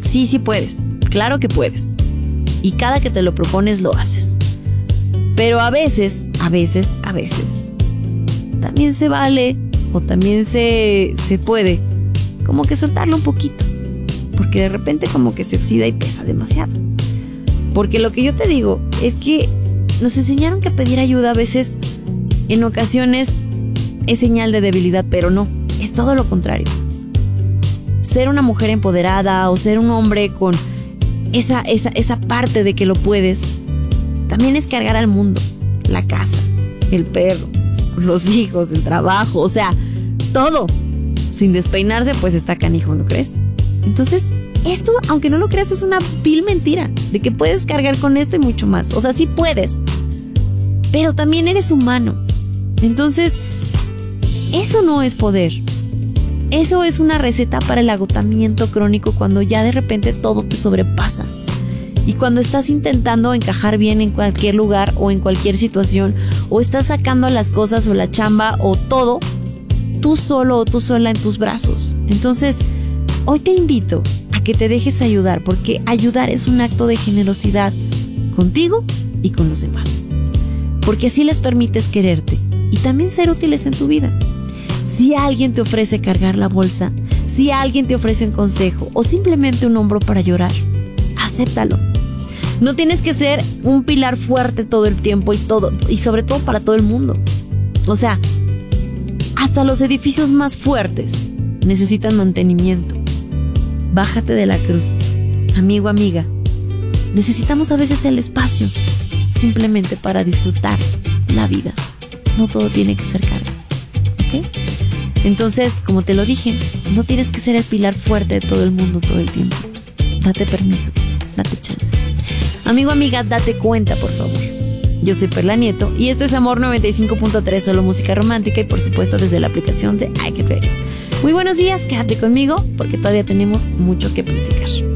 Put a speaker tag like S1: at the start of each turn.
S1: Sí, sí puedes. Claro que puedes. Y cada que te lo propones lo haces. Pero a veces, también se vale o también se puede como que soltarlo un poquito. Porque de repente como que se oxida y pesa demasiado. Porque lo que yo te digo es que nos enseñaron que pedir ayuda a veces, en ocasiones, es señal de debilidad, pero no, es todo lo contrario. Ser una mujer empoderada o ser un hombre con esa parte de que lo puedes, también es cargar al mundo, la casa, el perro, los hijos, el trabajo, o sea, todo. Sin despeinarse, pues está canijo, ¿no crees? Entonces, esto, aunque no lo creas, es una vil mentira de que puedes cargar con esto y mucho más. O sea, sí puedes, pero también eres humano. Entonces, eso no es poder. Eso es una receta para el agotamiento crónico cuando ya de repente todo te sobrepasa. Y cuando estás intentando encajar bien en cualquier lugar o en cualquier situación, o estás sacando las cosas o la chamba o todo, tú solo o tú sola en tus brazos. Entonces, hoy te invito a que te dejes ayudar, porque ayudar es un acto de generosidad contigo y con los demás. Porque así les permites quererte y también ser útiles en tu vida. Si alguien te ofrece cargar la bolsa, si alguien te ofrece un consejo o simplemente un hombro para llorar, acéptalo. No tienes que ser un pilar fuerte todo el tiempo y sobre todo para todo el mundo. O sea, hasta los edificios más fuertes necesitan mantenimiento. Bájate de la cruz. Amigo, amiga, necesitamos a veces el espacio simplemente para disfrutar la vida. No todo tiene que ser carga, ¿ok? Entonces, como te lo dije, no tienes que ser el pilar fuerte de todo el mundo todo el tiempo. Date permiso, date chance. Amigo, amiga, date cuenta, por favor. Yo soy Perla Nieto y esto es Amor 95.3, solo música romántica y por supuesto desde la aplicación de iHeartRadio. Muy buenos días, quédate conmigo porque todavía tenemos mucho que platicar.